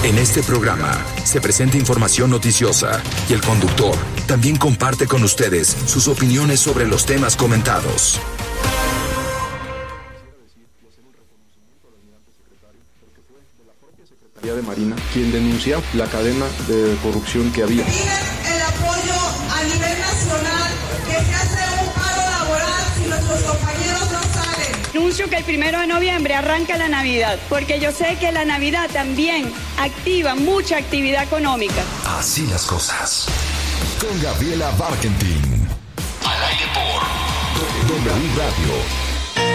En este programa se presenta información noticiosa y el conductor también comparte con ustedes sus opiniones sobre los temas comentados. De Marina, quien denuncia la cadena de corrupción que había. Piden el apoyo a nivel nacional, que se hace un paro laboral si nuestros compañeros no salen. Anuncio que el 1 de noviembre arranca la Navidad, porque yo sé que la Navidad también activa mucha actividad económica. Así las cosas. Con Gabriela Barkentin. Al aire por W Radio